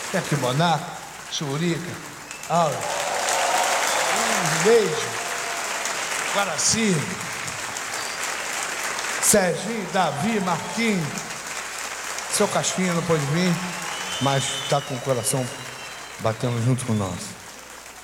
Tem aqui Monaco, Churica, Aura, Leide, Guaraci, Serginho, Davi, Marquinhos. Seu Casquinha não pode vir, mas tá com o coração batendo junto com o nosso.